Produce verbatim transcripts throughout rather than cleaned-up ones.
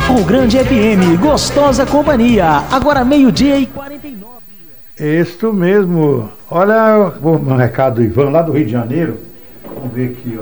Morro Grande F M, gostosa companhia. Agora meio-dia e quarenta e nove. Isso mesmo. Olha o recado do Ivan, lá do Rio de Janeiro. Vamos ver aqui, ó.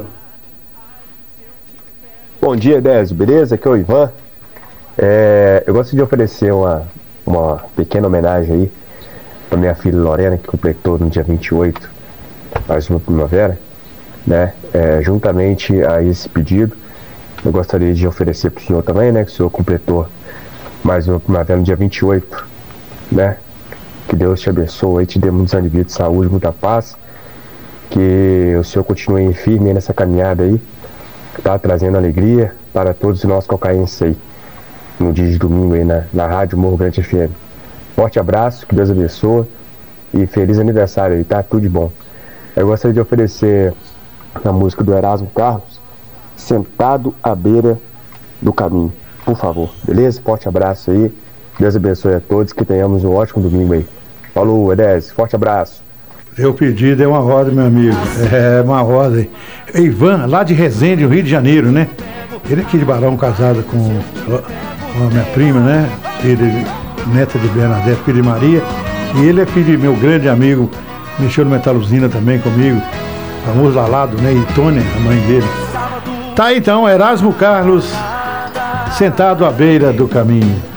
Bom dia, Désio. Beleza? Aqui é o Ivan. É, eu gosto de oferecer uma, uma pequena homenagem aí para minha filha Lorena, que completou no dia vinte e oito, mais uma primavera, né? É, juntamente a esse pedido, eu gostaria de oferecer para o senhor também, né? Que o senhor completou mais uma primavera no dia vinte e oito, né? Que Deus te abençoe e te dê muitos anos de vida, de saúde, muita paz. Que o senhor continue firme nessa caminhada aí, tá trazendo alegria para todos nós cocaenses aí, no dia de domingo aí na, na Rádio Morro Grande F M. Forte abraço, que Deus abençoe e feliz aniversário aí, tá? Tudo de bom. Eu gostaria de oferecer a música do Erasmo Carlos, Sentado à Beira do Caminho, por favor, beleza? Forte abraço aí, Deus abençoe a todos, que tenhamos um ótimo domingo aí. Falou, Edésio, forte abraço. Seu pedido é uma ordem, meu amigo. É uma ordem. Ivan, lá de Resende, Rio de Janeiro, né? Ele é aqui de Barão, casado com, com a minha prima, né? Ele, neta de Bernadette, filho de Maria. E ele é filho de meu grande amigo, mexeu no Metaluzina também comigo, famoso Lalado, né? E Tônia, a mãe dele. Tá, então, Erasmo Carlos, Sentado à Beira do Caminho.